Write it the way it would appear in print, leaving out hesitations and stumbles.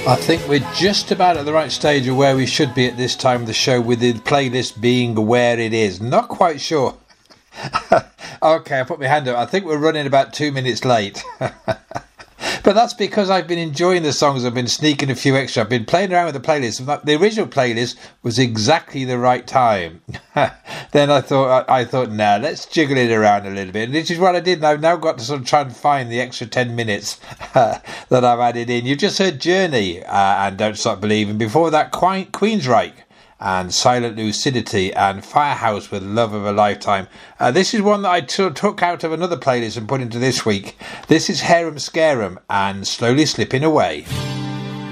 I think we're just about at the right stage of where we should be at this time of the show, with the playlist being where it is. Not quite sure. Okay, I put my hand up. I think we're running about 2 minutes late. But that's because I've been enjoying the songs. I've been sneaking a few extra. I've been playing around with the playlist. The original playlist was exactly the right time. Then I thought, nah, let's jiggle it around a little bit. And this is what I did. And I've now got to sort of try and find the extra 10 minutes that I've added in. You've just heard Journey and Don't Stop Believing. Before that, Queensryche and Silent Lucidity, and Firehouse with Love of a Lifetime. This is one that I took out of another playlist and put into this week. This is Harem Scarum and Slowly Slipping Away.